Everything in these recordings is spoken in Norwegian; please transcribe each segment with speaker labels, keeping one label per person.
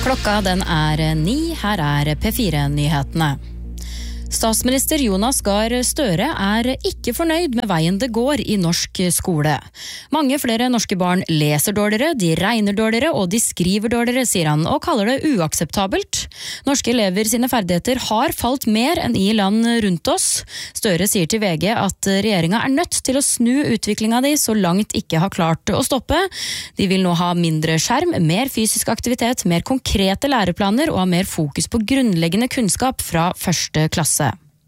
Speaker 1: Klokka den 9, her P4-nyhetene. Statsminister Jonas Gahr Støre ikke fornøyd med veien det går i norsk skole. Mange flere norske barn leser dårligere, de regner dårligere og de skriver dårligere, sier han, og kaller det uakseptabelt. Norske elever sine ferdigheter har falt mer enn i land rundt oss. Støre sier til VG at regjeringen nødt til å snu utviklingen de så langt ikke har klart å stoppe. De vil nå ha mindre skjerm, mer fysisk aktivitet, mer konkrete læreplaner og ha mer fokus på grunnleggende kunnskap fra første klasse.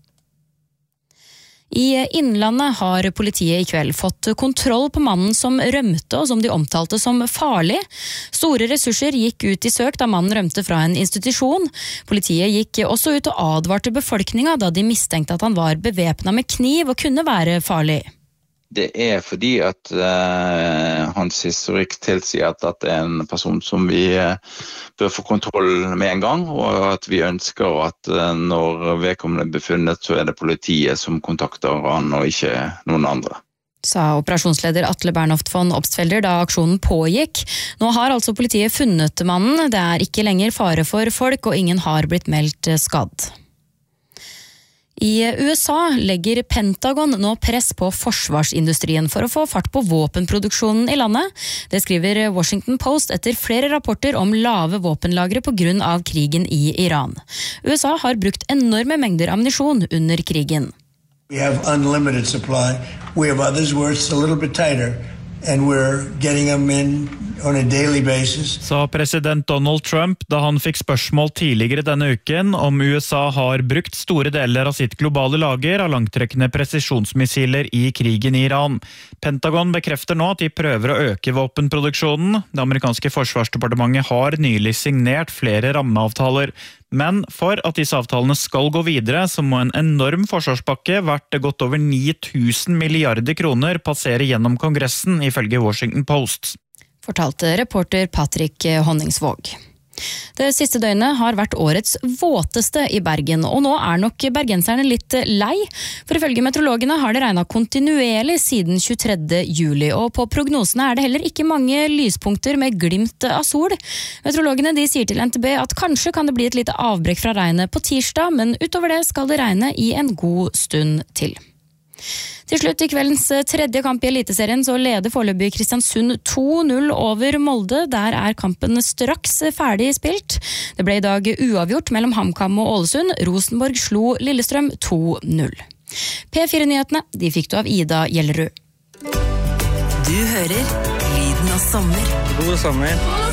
Speaker 1: I Innlandet har politiet i kveld fått kontroll på mannen som rømte og som de omtalte som farlig. Store ressurser gikk ut i søk da mannen rømte fra en institusjon. Politiet gikk også ut og advarte befolkningen da de mistenkte at han var bevæpnet med kniv og kunne være farlig.
Speaker 2: Det fordi at hans historikk tilsier at det en person som vi bør få kontroll med en gang, og at vi ønsker at når vedkommende er befunnet, så det politiet som kontakter han og ikke noen andre.
Speaker 1: Sa operasjonsleder Atle Bernhoft von Obstfelder da aksjonen pågikk. Nå har altså politiet funnet mannen, det ikke lenger fare for folk og ingen har blitt meldt skadd. I USA legger Pentagon nå press på forsvarsindustrien for å få fart på våpenproduksjonen i landet. Det skriver Washington Post etter flere rapporter om lave våpenlagre på grunn av krigen i Iran. USA har brukt enorme mengder ammunisjon under krigen.
Speaker 3: We have unlimited supply. We have others where it's a little bit tighter, and we're getting them in on a daily basis.
Speaker 4: Sa president Donald Trump da han fikk spørsmål tidligere denne uken om USA har brukt store deler av sitt globale lager av langtrekkende presisjonsmissiler i krigen i Iran. Pentagon bekrefter nå at de prøver å øke våpenproduksjonen. Det amerikanske forsvarsdepartementet har nylig signert flere rammeavtaler. Men for at disse avtalene skal gå videre, så må en enorm forsvarspakke verdt godt over 9000 milliarder kroner passere gjennom Kongressen, ifølge Washington Post.
Speaker 1: Fortalte reporter Patrick Honningsvåg. Det siste døgnet har vært årets våteste i Bergen, og nå nok bergenserne litt lei. For ifølge meteorologene har det regnet kontinuerlig siden 23. juli, og på prognosene det heller ikke mange lyspunkter med glimt av sol. Meteorologene de sier til NTB at kanskje kan det bli et lite avbrekk fra regnet på tirsdag, men utover det skal det regne i en god stund til. Til slutt i kveldens tredje kamp i Eliteserien så leder foreløpig Kristiansund 2-0 over Molde. Der kampen straks ferdig spilt. Det ble i dag uavgjort mellom HamKam og Ålesund. Rosenborg slo Lillestrøm 2-0. P4-nyhetene de fikk du av Ida Gjellerud.
Speaker 5: Du hører lyden av sommer.
Speaker 6: God sommer.